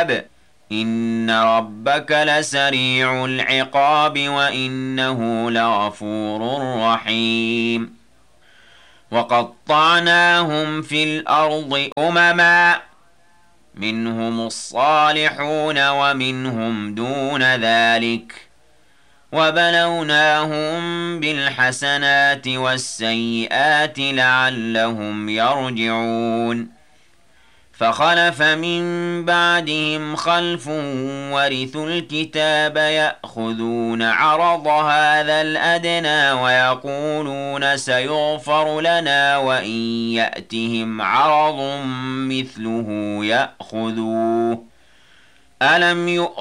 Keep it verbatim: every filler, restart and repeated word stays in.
العذاب إن ربك لسريع العقاب وإنه لغفور رحيم وقطعناهم في الأرض أمما منهم الصالحون ومنهم دون ذلك وبلوناهم بالحسنات والسيئات لعلهم يرجعون فخلف من بعدهم خلف ورثوا الكتاب يأخذون عرض هذا الأدنى ويقولون سيغفر لنا وإن يأتهم عرض مثله يأخذوه ألم يؤخذ